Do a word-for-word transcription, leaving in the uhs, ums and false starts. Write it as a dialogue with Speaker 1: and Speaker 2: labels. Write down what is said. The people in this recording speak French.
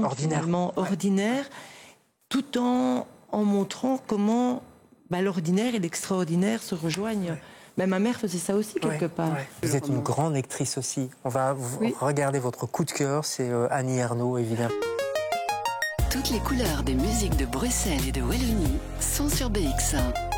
Speaker 1: ordinaire.
Speaker 2: finalement, ordinaire, tout en, en montrant comment bah, l'ordinaire et l'extraordinaire se rejoignent. Ouais. Bah, ma mère faisait ça aussi, quelque ouais, part. Ouais.
Speaker 1: Vous êtes une grande lectrice aussi. On va oui. regarder votre coup de cœur, c'est euh, Annie Ernaux, évidemment.
Speaker 3: Toutes les couleurs des musiques de Bruxelles et de Wallonie sont sur B X un.